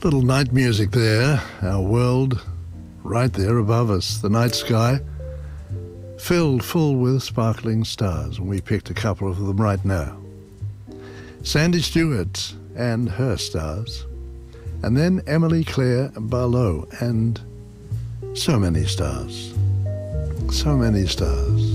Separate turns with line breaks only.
Little night music there, our world right there above us, the night sky filled full with sparkling stars, and we picked a couple of them right now. Sandy Stewart and her stars, and then Emily Claire Barlow and so many stars, so many stars.